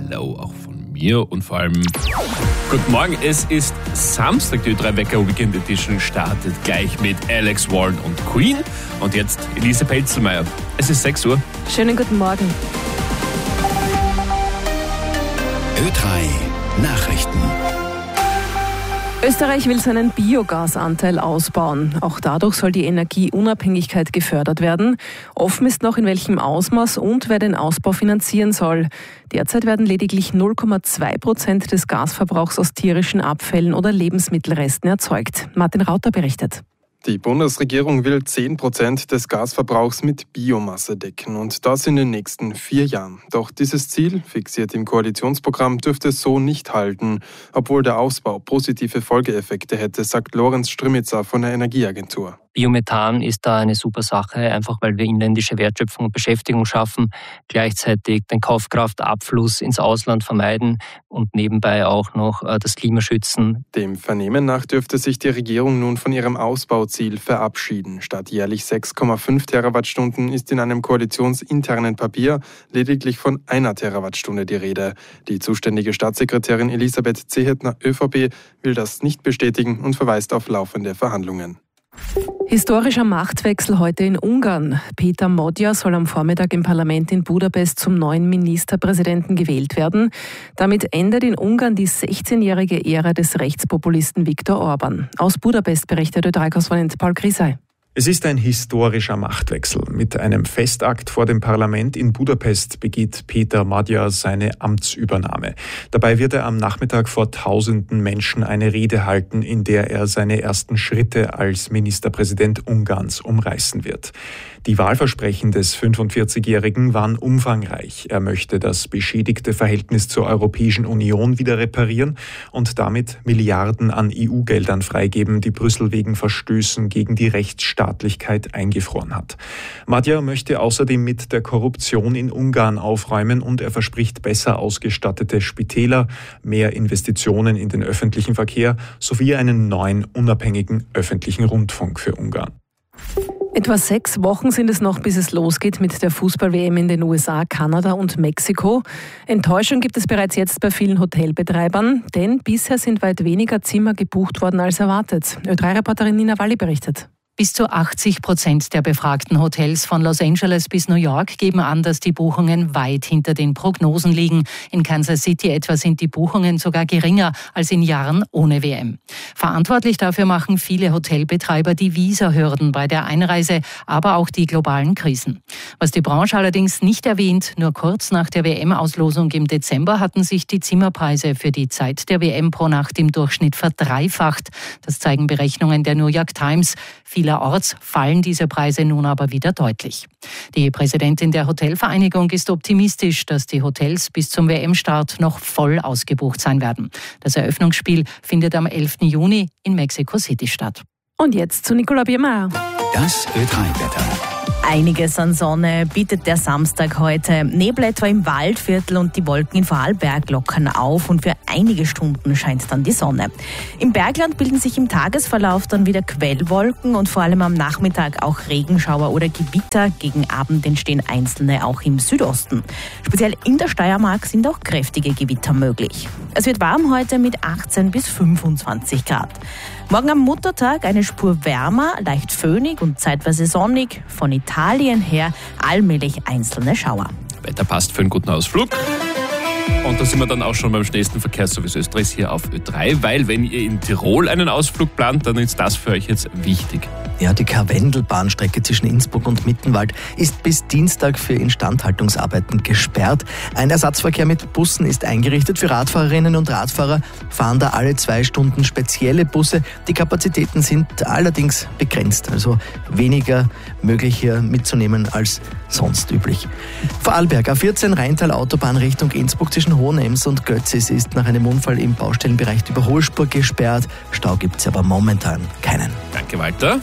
Hello auch von mir und vor allem guten Morgen. Es ist Samstag, die Ö3 Wecker Weekend Edition startet gleich mit Alex Warren und Queen. Und jetzt Elise Pelzelmeier. Es ist 6 Uhr. Schönen guten Morgen. Ö3 Nachrichten. Österreich will seinen Biogasanteil ausbauen. Auch dadurch soll die Energieunabhängigkeit gefördert werden. Offen ist noch, in welchem Ausmaß und wer den Ausbau finanzieren soll. Derzeit werden lediglich 0,2% des Gasverbrauchs aus tierischen Abfällen oder Lebensmittelresten erzeugt. Martin Rauter berichtet. Die Bundesregierung will 10% des Gasverbrauchs mit Biomasse decken und das in den nächsten 4 Jahren. Doch dieses Ziel, fixiert im Koalitionsprogramm, dürfte es so nicht halten, obwohl der Ausbau positive Folgeeffekte hätte, sagt Lorenz Strimmitzer von der Energieagentur. Biomethan ist da eine super Sache, einfach weil wir inländische Wertschöpfung und Beschäftigung schaffen, gleichzeitig den Kaufkraftabfluss ins Ausland vermeiden und nebenbei auch noch das Klima schützen. Dem Vernehmen nach dürfte sich die Regierung nun von ihrem Ausbauziel verabschieden. Statt jährlich 6,5 Terawattstunden ist in einem koalitionsinternen Papier lediglich von 1 Terawattstunde die Rede. Die zuständige Staatssekretärin Elisabeth Zehetner, ÖVP, will das nicht bestätigen und verweist auf laufende Verhandlungen. Historischer Machtwechsel heute in Ungarn. Péter Magyar soll am Vormittag im Parlament in Budapest zum neuen Ministerpräsidenten gewählt werden. Damit endet in Ungarn die 16-jährige Ära des Rechtspopulisten Viktor Orbán. Aus Budapest berichtet Ö3-Korrespondent Paul Grisey. Es ist ein historischer Machtwechsel. Mit einem Festakt vor dem Parlament in Budapest begeht Péter Magyar seine Amtsübernahme. Dabei wird er am Nachmittag vor tausenden Menschen eine Rede halten, in der er seine ersten Schritte als Ministerpräsident Ungarns umreißen wird. Die Wahlversprechen des 45-Jährigen waren umfangreich. Er möchte das beschädigte Verhältnis zur Europäischen Union wieder reparieren und damit Milliarden an EU-Geldern freigeben, die Brüssel wegen Verstößen gegen die Rechtsstaatlichkeit eingefroren hat. Magyar möchte außerdem mit der Korruption in Ungarn aufräumen und er verspricht besser ausgestattete Spitäler, mehr Investitionen in den öffentlichen Verkehr sowie einen neuen, unabhängigen öffentlichen Rundfunk für Ungarn. Etwa 6 Wochen sind es noch, bis es losgeht mit der Fußball-WM in den USA, Kanada und Mexiko. Enttäuschung gibt es bereits jetzt bei vielen Hotelbetreibern, denn bisher sind weit weniger Zimmer gebucht worden als erwartet. Ö3-Reporterin Nina Walli berichtet. Bis zu 80% der befragten Hotels von Los Angeles bis New York geben an, dass die Buchungen weit hinter den Prognosen liegen. In Kansas City etwa sind die Buchungen sogar geringer als in Jahren ohne WM. Verantwortlich dafür machen viele Hotelbetreiber die Visahürden bei der Einreise, aber auch die globalen Krisen. Was die Branche allerdings nicht erwähnt, nur kurz nach der WM-Auslosung im Dezember hatten sich die Zimmerpreise für die Zeit der WM pro Nacht im Durchschnitt verdreifacht. Das zeigen Berechnungen der New York Times. Vielerorts fallen diese Preise nun aber wieder deutlich. Die Präsidentin der Hotelvereinigung ist optimistisch, dass die Hotels bis zum WM-Start noch voll ausgebucht sein werden. Das Eröffnungsspiel findet am 11. Juni in Mexico City statt. Und jetzt zu Nicola Biermeier. Das Ö3-Wetter. Einiges an Sonne bietet der Samstag heute. Nebel etwa im Waldviertel und die Wolken in Vorarlberg lockern auf und für einige Stunden scheint dann die Sonne. Im Bergland bilden sich im Tagesverlauf dann wieder Quellwolken und vor allem am Nachmittag auch Regenschauer oder Gewitter. Gegen Abend entstehen einzelne auch im Südosten. Speziell in der Steiermark sind auch kräftige Gewitter möglich. Es wird warm heute mit 18 bis 25 Grad. Morgen am Muttertag eine Spur wärmer, leicht föhnig und zeitweise sonnig. Von Italien her allmählich einzelne Schauer. Wetter passt für einen guten Ausflug. Und da sind wir dann auch schon beim schnellsten Verkehrsservice Österreichs hier auf Ö3, weil wenn ihr in Tirol einen Ausflug plant, dann ist das für euch jetzt wichtig. Ja, die Karwendel-Bahnstrecke zwischen Innsbruck und Mittenwald ist bis Dienstag für Instandhaltungsarbeiten gesperrt. Ein Ersatzverkehr mit Bussen ist eingerichtet. Für Radfahrerinnen und Radfahrer fahren da alle 2 Stunden spezielle Busse. Die Kapazitäten sind allerdings begrenzt, also weniger möglich hier mitzunehmen als sonst üblich. Vorarlberg, A14 Rheintal-Autobahn Richtung Innsbruck zwischen Hohenems und Götzis ist nach einem Unfall im Baustellenbereich die Überholspur gesperrt. Stau gibt es aber momentan keinen. Danke, Walter.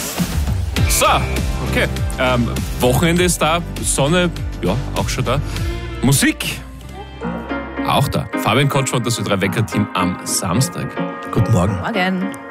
So, okay. Wochenende ist da, Sonne, ja, auch schon da. Musik, auch da. Fabian Kotsch und das Ö3 Wecker-Team am Samstag. Guten Morgen. Morgen.